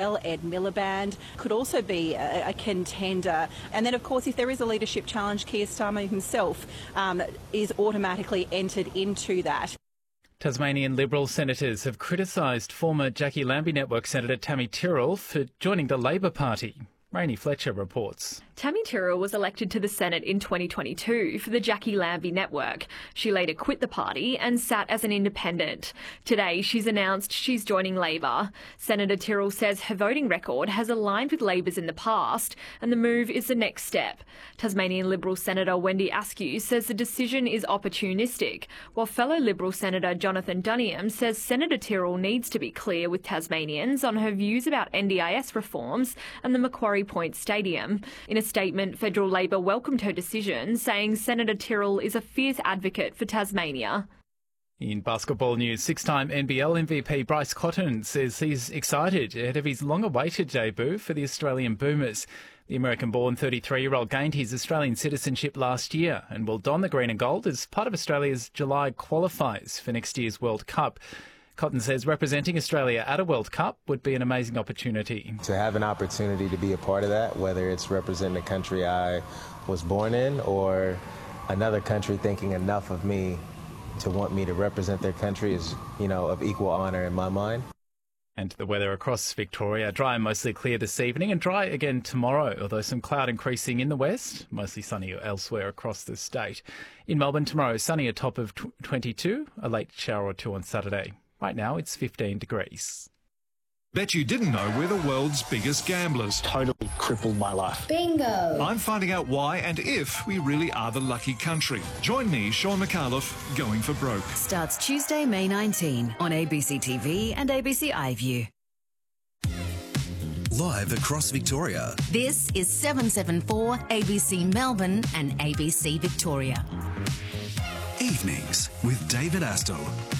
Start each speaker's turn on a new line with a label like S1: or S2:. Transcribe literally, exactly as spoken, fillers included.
S1: well. Ed Miliband could also be a, a contender. And then, of course, if there is a leadership challenge, Keir Starmer himself um, is automatically entered into that.
S2: Tasmanian Liberal senators have criticised former Jackie Lambie Network Senator Tammy Tyrrell for joining the Labor Party. Rainey Fletcher reports.
S3: Tammy Tyrrell was elected to the Senate in twenty twenty-two for the Jackie Lambie Network. She later quit the party and sat as an independent. Today, she's announced she's joining Labor. Senator Tyrrell says her voting record has aligned with Labor's in the past, and the move is the next step. Tasmanian Liberal Senator Wendy Askew says the decision is opportunistic, while fellow Liberal Senator Jonathan Duniam says Senator Tyrrell needs to be clear with Tasmanians on her views about N D I S reforms and the Macquarie Point Stadium. In a statement, Federal Labor welcomed her decision, saying Senator Tyrrell is a fierce advocate for Tasmania.
S2: In basketball news, six-time N B L M V P Bryce Cotton says he's excited ahead of his long-awaited debut for the Australian Boomers. The American-born thirty-three-year-old gained his Australian citizenship last year and will don the green and gold as part of Australia's July qualifiers for next year's World Cup. Cotton says representing Australia at a World Cup would be an amazing opportunity.
S4: To have an opportunity to be a part of that, whether it's representing the country I was born in or another country thinking enough of me to want me to represent their country, is, you know, of equal honour in my mind.
S2: And the weather across Victoria, dry and mostly clear this evening and dry again tomorrow, although some cloud increasing in the west, mostly sunny elsewhere across the state. In Melbourne tomorrow, sunny, a top of twenty-two, a late shower or two on Saturday. Right now, it's fifteen degrees.
S5: Bet you didn't know we're the world's biggest gamblers.
S6: Totally crippled my life.
S7: Bingo!
S5: I'm finding out why and if we really are the lucky country. Join me, Sean McAuliffe, Going for Broke.
S8: Starts Tuesday, May nineteenth on A B C T V and A B C iView.
S9: Live across Victoria.
S8: This is seven seven four A B C Melbourne and A B C Victoria.
S9: Evenings with David Astle.